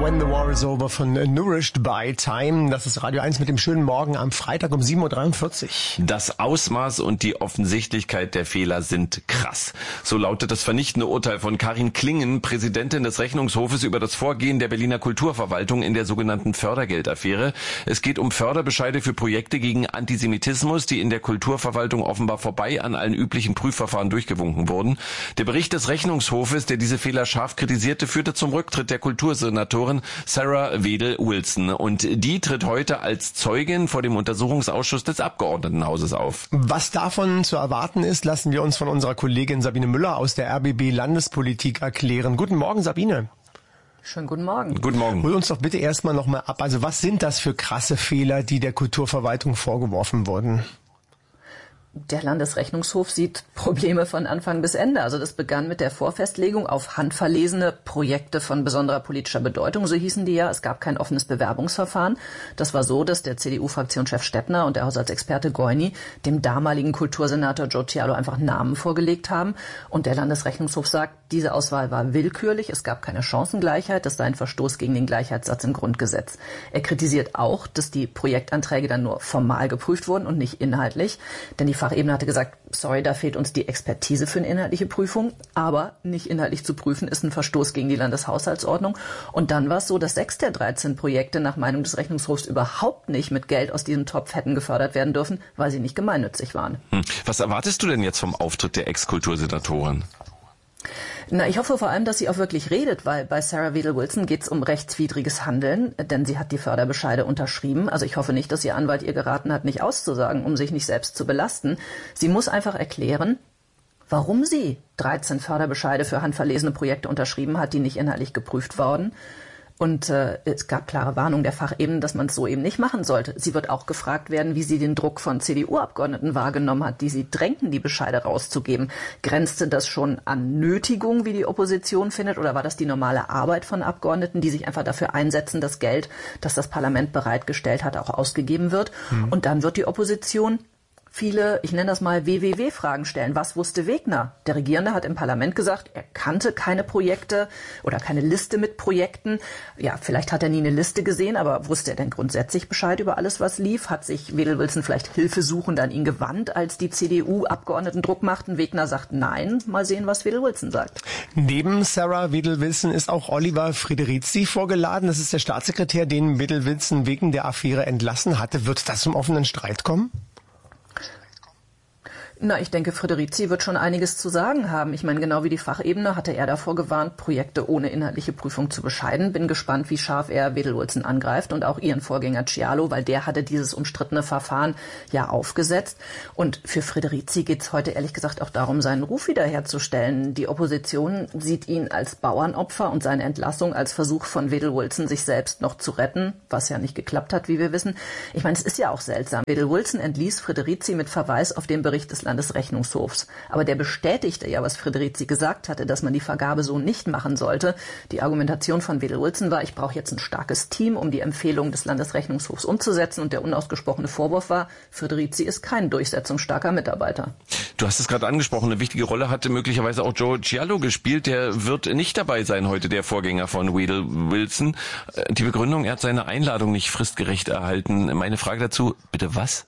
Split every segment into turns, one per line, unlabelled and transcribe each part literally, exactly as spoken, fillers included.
When the War is Over von Nourished by Time. Das ist Radio eins mit dem schönen Morgen am Freitag um sieben Uhr dreiundvierzig.
Das Ausmaß und die Offensichtlichkeit der Fehler sind krass. So lautet das vernichtende Urteil von Karin Klingen, Präsidentin des Rechnungshofes, über das Vorgehen der Berliner Kulturverwaltung in der sogenannten Fördergeldaffäre. Es geht um Förderbescheide für Projekte gegen Antisemitismus, die in der Kulturverwaltung offenbar vorbei an allen üblichen Prüfverfahren durchgewunken wurden. Der Bericht des Rechnungshofes, der diese Fehler scharf kritisierte, führte zum Rücktritt der Kultursenatorin Sarah Wedel-Wilson. Und die tritt heute als Zeugin vor dem Untersuchungsausschuss des Abgeordnetenhauses auf.
Was davon zu erwarten ist, lassen wir uns von unserer Kollegin Sabine Müller aus der R B B Landespolitik erklären. Guten Morgen, Sabine.
Schönen guten Morgen.
Guten Morgen.
Hol uns doch bitte erstmal nochmal ab. Also was sind das für krasse Fehler, die der Kulturverwaltung vorgeworfen wurden?
Der Landesrechnungshof sieht Probleme von Anfang bis Ende. Also das begann mit der Vorfestlegung auf handverlesene Projekte von besonderer politischer Bedeutung, so hießen die ja. Es gab kein offenes Bewerbungsverfahren. Das war so, dass der C D U-Fraktionschef Stettner und der Haushaltsexperte Goini dem damaligen Kultursenator Joe Cialo einfach Namen vorgelegt haben. Und der Landesrechnungshof sagt, diese Auswahl war willkürlich, es gab keine Chancengleichheit, das sei ein Verstoß gegen den Gleichheitssatz im Grundgesetz. Er kritisiert auch, dass die Projektanträge dann nur formal geprüft wurden und nicht inhaltlich, denn die Fachebene hatte gesagt, sorry, da fehlt uns die Expertise für eine inhaltliche Prüfung, aber nicht inhaltlich zu prüfen ist ein Verstoß gegen die Landeshaushaltsordnung. Und dann war es so, dass sechs der dreizehn Projekte nach Meinung des Rechnungshofs überhaupt nicht mit Geld aus diesem Topf hätten gefördert werden dürfen, weil sie nicht gemeinnützig waren.
Hm. Was erwartest du denn jetzt vom Auftritt der Ex-Kultursenatorin?
Na, ich hoffe vor allem, dass sie auch wirklich redet, weil bei Sarah Wedel-Wilson geht es um rechtswidriges Handeln, denn sie hat die Förderbescheide unterschrieben. Also ich hoffe nicht, dass ihr Anwalt ihr geraten hat, nicht auszusagen, um sich nicht selbst zu belasten. Sie muss einfach erklären, warum sie dreizehn Förderbescheide für handverlesene Projekte unterschrieben hat, die nicht inhaltlich geprüft wurden. Und äh, es gab klare Warnung der Fachebene, dass man es so eben nicht machen sollte. Sie wird auch gefragt werden, wie sie den Druck von C D U-Abgeordneten wahrgenommen hat, die sie drängten, die Bescheide rauszugeben. Grenzte das schon an Nötigung, wie die Opposition findet, oder war das die normale Arbeit von Abgeordneten, die sich einfach dafür einsetzen, das Geld, das das Parlament bereitgestellt hat, auch ausgegeben wird? Mhm. Und dann wird die Opposition viele, ich nenne das mal W W W-Fragen stellen. Was wusste Wegner? Der Regierende hat im Parlament gesagt, er kannte keine Projekte oder keine Liste mit Projekten. Ja, vielleicht hat er nie eine Liste gesehen, aber wusste er denn grundsätzlich Bescheid über alles, was lief? Hat sich Wedel-Wilson vielleicht hilfesuchend an ihn gewandt, als die C D U-Abgeordneten Druck machten? Wegner sagt nein. Mal sehen, was Wedel-Wilson sagt.
Neben Sarah Wedel-Wilson ist auch Oliver Frederici vorgeladen. Das ist der Staatssekretär, den Wedel-Wilson wegen der Affäre entlassen hatte. Wird das zum offenen Streit kommen?
Na, ich denke, Frederici wird schon einiges zu sagen haben. Ich meine, genau wie die Fachebene hatte er davor gewarnt, Projekte ohne inhaltliche Prüfung zu bescheiden. Bin gespannt, wie scharf er Wedel-Wilson angreift und auch ihren Vorgänger Cialo, weil der hatte dieses umstrittene Verfahren ja aufgesetzt. Und für Frederici geht es heute ehrlich gesagt auch darum, seinen Ruf wiederherzustellen. Die Opposition sieht ihn als Bauernopfer und seine Entlassung als Versuch von Wedel-Wilson, sich selbst noch zu retten, was ja nicht geklappt hat, wie wir wissen. Ich meine, es ist ja auch seltsam. Wedel-Wilson entließ Frederici mit Verweis auf den Bericht des des Rechnungshofs. Aber der bestätigte ja, was Frederici gesagt hatte, dass man die Vergabe so nicht machen sollte. Die Argumentation von Wedel-Wilson war, ich brauche jetzt ein starkes Team, um die Empfehlung des Landesrechnungshofs umzusetzen. Und der unausgesprochene Vorwurf war, Frederici ist kein durchsetzungsstarker Mitarbeiter.
Du hast es gerade angesprochen, eine wichtige Rolle hatte möglicherweise auch Joe Cialo gespielt. Der wird nicht dabei sein heute, der Vorgänger von Wedel-Wilson. Die Begründung, er hat seine Einladung nicht fristgerecht erhalten. Meine Frage dazu, bitte was?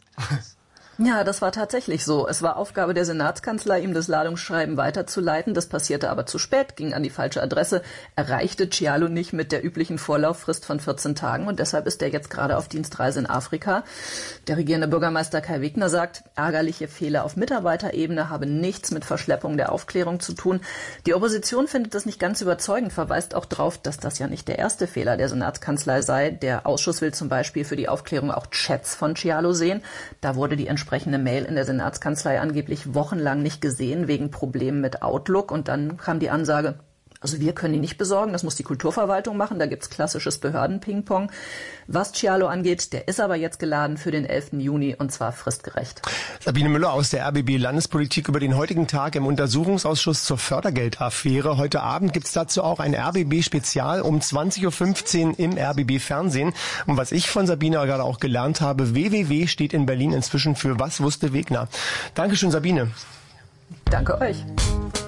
Ja, das war tatsächlich so. Es war Aufgabe der Senatskanzlei, ihm das Ladungsschreiben weiterzuleiten. Das passierte aber zu spät, ging an die falsche Adresse, erreichte Cialo nicht mit der üblichen Vorlauffrist von vierzehn Tagen und deshalb ist er jetzt gerade auf Dienstreise in Afrika. Der regierende Bürgermeister Kai Wegner sagt, ärgerliche Fehler auf Mitarbeiterebene haben nichts mit Verschleppung der Aufklärung zu tun. Die Opposition findet das nicht ganz überzeugend, verweist auch darauf, dass das ja nicht der erste Fehler der Senatskanzlei sei. Der Ausschuss will zum Beispiel für die Aufklärung auch Chats von Cialo sehen. Da wurde die entsprechende Mail in der Senatskanzlei angeblich wochenlang nicht gesehen wegen Problemen mit Outlook. Und dann kam die Ansage, also wir können die nicht besorgen, das muss die Kulturverwaltung machen, da gibt's klassisches Behörden-Ping-Pong. Was Cialo angeht, der ist aber jetzt geladen für den elften Juni und zwar fristgerecht.
Sabine Müller aus der R B B Landespolitik über den heutigen Tag im Untersuchungsausschuss zur Fördergeldaffäre. Heute Abend gibt's dazu auch ein R B B-Spezial um zwanzig Uhr fünfzehn im R B B-Fernsehen. Und was ich von Sabine gerade auch gelernt habe, W W W steht in Berlin inzwischen für Was wusste Wegner. Dankeschön, Sabine.
Danke euch.